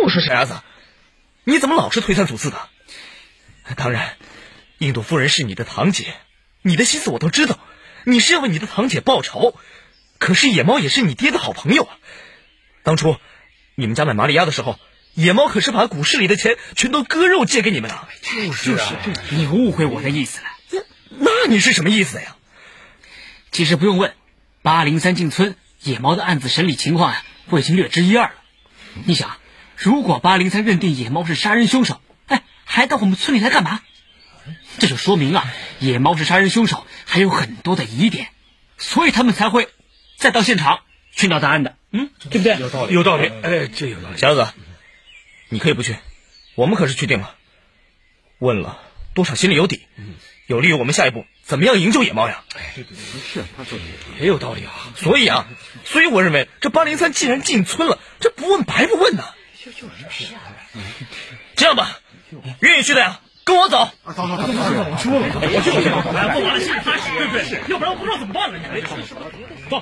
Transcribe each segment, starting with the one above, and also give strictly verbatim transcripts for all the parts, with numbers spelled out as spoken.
就是小鸭子，你怎么老是推三阻四的？当然，印度夫人是你的堂姐，你的心思我都知道，你是要为你的堂姐报仇。可是野猫也是你爹的好朋友啊。当初你们家买马里亚的时候，野猫可是把股市里的钱全都割肉借给你们的。 就是啊，你误会我的意思了。 那你是什么意思呀？ 其实不用问，八零三进村，野猫的案子审理情况啊，我已经略知一二了。你想，如果八零三认定野猫是杀人凶手，哎，还到我们村里来干嘛？这就说明啊，野猫是杀人凶手还有很多的疑点，所以他们才会再到现场寻找答案的。嗯，对不对？ 有道理，有道理。哎，这有道理。小子，你可以不去，我们可是去定了，问了多少心里有底，有利于我们下一步怎么样营救野猫呀。 对对对，是他说的也有道理啊。所以啊，所以我认为这八零三既然进村了，这不问白不问呢。这样吧，愿意去的呀，跟我走。 走走走，我去问问， 我去问问。哎，问完了心里踏实，对不对？要不然我不知道怎么办了。你走。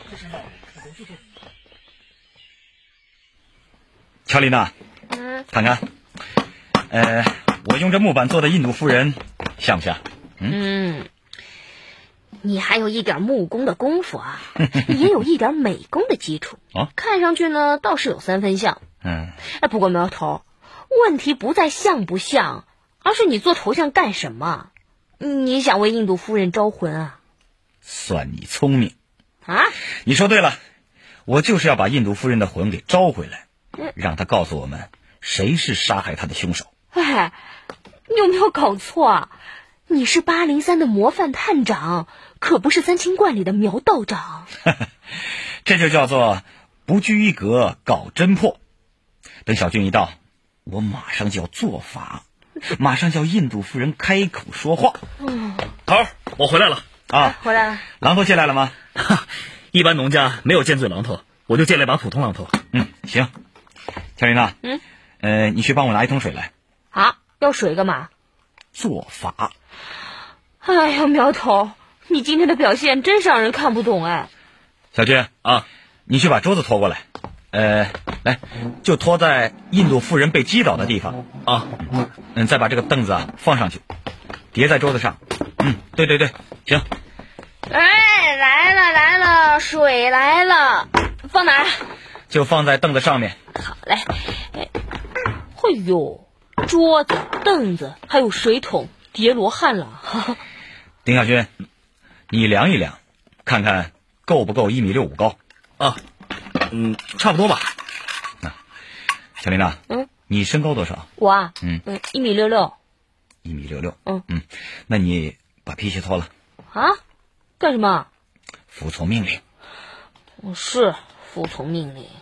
乔丽娜， 嗯， 看看，呃，我用这木板做的印度夫人像不像？嗯， 嗯，你还有一点木工的功夫啊，也有一点美工的基础。 哦， 看上去呢倒是有三分像。 嗯， 哎，不过苗头，问题不在像不像，而是你做头像干什么？你想为印度夫人招魂啊？ 算你聪明啊！ 你说对了，我就是要把印度夫人的魂给招回来。让他告诉我们谁是杀害他的凶手。 哎，你有没有搞错啊？你是八零三的模范探长，可不是三清观里的苗道长。 这就叫做不拘一格搞侦破。等小俊一到，我马上就要做法，马上叫印度夫人开口说话。 嗯， 头儿，我回来了啊， 回来了。 榔头借来了吗？ 一般农家没有尖嘴榔头，我就借了一把普通榔头。 嗯，行。乔丽娜， 嗯， 呃，你去帮我拿一桶水来。 啊，要水干嘛？ 做法。 哎呀，苗头，你今天的表现真是让人看不懂哎。 小军啊， 你去把桌子拖过来。呃，来，就拖在印度夫人被击倒的地方啊。 嗯，再把这个凳子啊放上去，叠在桌子上。嗯，对对对，行。 哎，来了来了，水来了，放哪儿？ 就放在凳子上面。 好嘞。哎，哎呦，桌子、凳子还有水桶，叠罗汉了。 丁小军，你量一量，看看够不够一米六五高啊？嗯，差不多吧。 啊，小琳娜， 嗯， 你身高多少？ 我啊， 嗯嗯，一米六六。 一米六六。 嗯嗯，那你把皮鞋脱了。 啊？干什么？ 服从命令。 我是服从命令。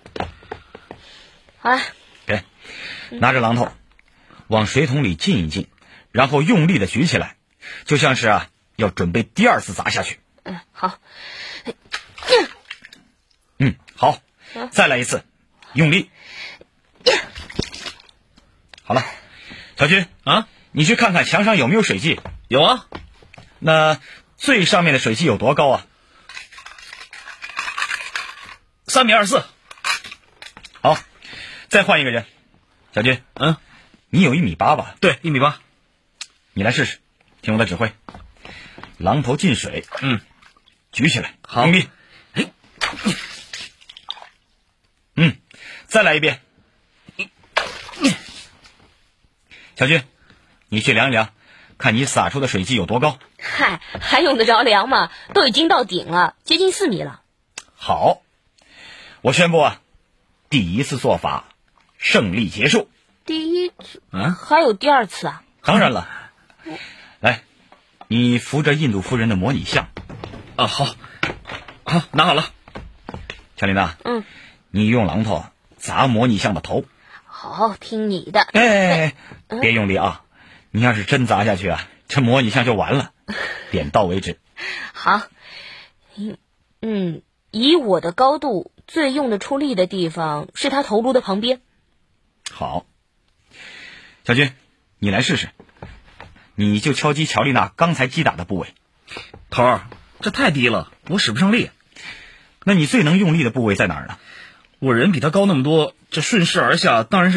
好了， 给，拿着榔头，往水桶里浸一浸，然后用力的举起来，就像是啊要准备第二次砸下去。 嗯，好。 嗯，好，再来一次，用力。好了，小军啊， 你去看看墙上有没有水迹。 有啊。 那最上面的水迹有多高啊？ 三米二四。 好，再换一个人。小军， 嗯， 你有一米八吧？ 对，一米八。 你来试试，听我的指挥。榔头进水， 嗯， 举起来， 好， 用力。哎，嗯，再来一遍。小军，你去量一量，看你洒出的水迹有多高。 嗨，还用得着量吗？都已经到顶了，接近四米了。 好，我宣布啊，第一次做法胜利结束。 第一次？ 啊？ 还有第二次啊？ 当然了。来，你扶着印度夫人的模拟像。 啊，好，好，拿好了。 乔琳娜， 嗯， 你用榔头砸模拟像的头。 好，听你的。 哎，别用力啊！你要是真砸下去啊，这模拟像就完了。点到为止。 好，嗯嗯，以我的高度，最用得出力的地方是他头颅的旁边。 好，小军，你来试试。你就敲击乔丽娜刚才击打的部位。 头儿，这太低了，我使不上力。 那你最能用力的部位在哪儿呢？ 我人比他高那么多，这顺势而下当然是